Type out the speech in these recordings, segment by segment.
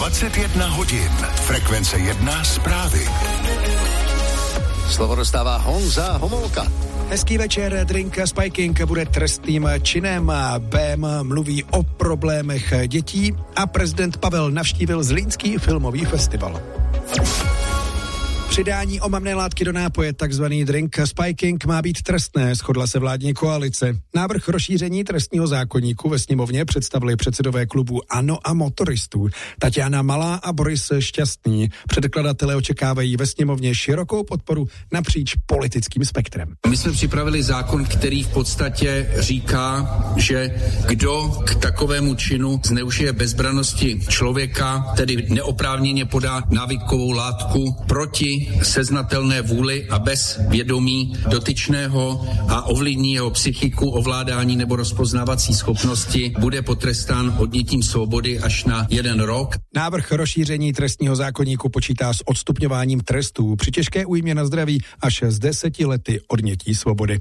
21 hodin. Frekvence 1 zprávy. Slovo dostává Honza Homolka. Hezký večer, drink spiking bude trestným činem. BM mluví o problémech dětí a prezident Pavel navštívil Zlínský filmový festival. Přidání omamné látky do nápoje, takzvaný drink spiking, má být trestné, shodla se vládní koalice. Návrh rozšíření trestního zákoníku ve sněmovně představili předsedové klubu ANO a motoristů. Tatiana Malá a Boris Šťastný. Předkladatelé očekávají ve sněmovně širokou podporu napříč politickým spektrem. My jsme připravili zákon, který v podstatě říká, že kdo k takovému činu zneužije bezbrannosti člověka, tedy neoprávněně podá návykovou látku proti seznatelné vůli a bez vědomí dotyčného a ovlivní jeho psychiku, ovládání nebo rozpoznávací schopnosti, bude potrestán odnětím svobody až na 1 rok. Návrh rozšíření trestního zákoníku počítá s odstupňováním trestů při těžké újmě na zdraví až s 10 lety odnětí svobody.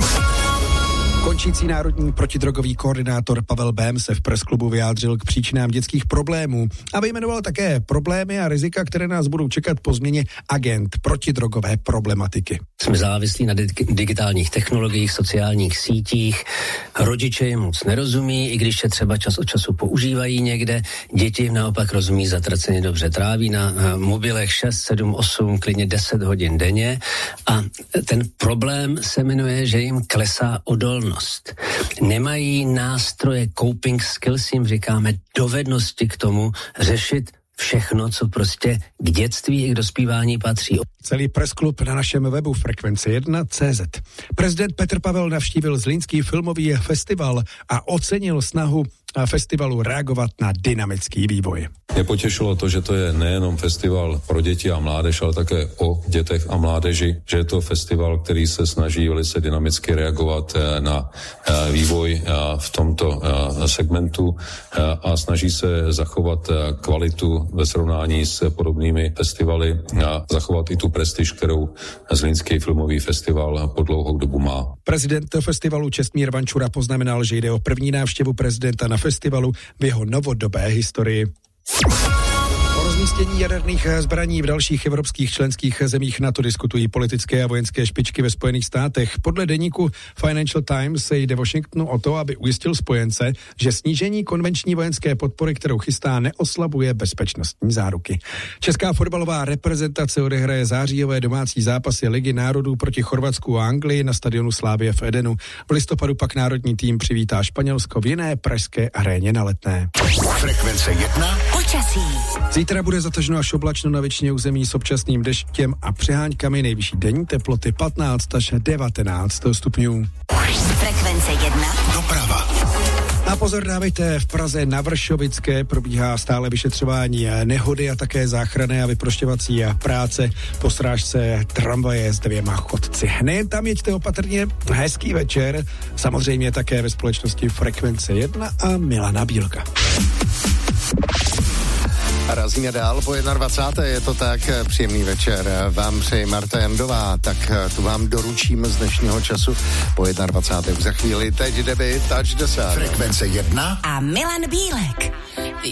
Končící národní protidrogový koordinátor Pavel Bém se v presklubu vyjádřil k příčinám dětských problémů a vyjmenoval také problémy a rizika, které nás budou čekat po změně agend protidrogové problematiky. Jsme závislí na digitálních technologiích, sociálních sítích, rodiče jim moc nerozumí, i když je třeba čas od času používají někde, děti naopak rozumí zatraceně dobře, tráví na mobilech 6, 7, 8, klidně 10 hodin denně a ten problém se jmenuje, že jim klesá odolnost. Nemají nástroje, coping skills, jim říkáme, dovednosti k tomu řešit všechno, co prostě k dětství i k dospívání patří. Celý pressklub na našem webu frekvence1.cz. Prezident Petr Pavel navštívil Zlínský filmový festival a ocenil snahu festivalu reagovat na dynamický vývoj. Mě potěšilo to, že to je nejenom festival pro děti a mládež, ale také o dětech a mládeži, že je to festival, který se snaží velice dynamicky reagovat na vývoj v tomto segmentu a snaží se zachovat kvalitu ve srovnání s podobnými festivaly a zachovat i tu prestiž, kterou Zlínský filmový festival po dlouhou dobu má. Prezident festivalu Čestmír Vančura poznamenal, že jde o první návštěvu prezidenta na festivalu v jeho novodobé historii. O rozmístění jaderných zbraní v dalších evropských členských zemích NATO diskutují politické a vojenské špičky ve Spojených státech. Podle deníku Financial Times jde Washingtonu o to, aby ujistil spojence, že snížení konvenční vojenské podpory, kterou chystá, neoslabuje bezpečnostní záruky. Česká fotbalová reprezentace odehraje zářijové domácí zápasy Ligy národů proti Chorvatsku a Anglii na stadionu Slavie v Edenu. V listopadu pak národní tým přivítá Španělsko v jiné pražské aréně na Letné. Frekvence 1. Počasí. Zítra bude zataženo až oblačno na většině území s občasným deštěm a přeháňkami, nejvyšší denní teploty 15 až 19 stupňů. Frekvence 1. Doprava. A pozor dávejte, v Praze na Vršovické probíhá stále vyšetřování nehody a také záchranné a vyprošťovací práce po srážce tramvaje s 2 chodci. Nejen tam jeďte opatrně, hezký večer, samozřejmě také ve společnosti Frekvence 1 a Milana Bílka. A razíme dál po 21. Je to tak, příjemný večer. Vám přeji Marta Jandová, tak tu vám doručím z dnešního času po 21. Za chvíli teď debut Touch the Sun. Frekvence 1 a Milan Bílek.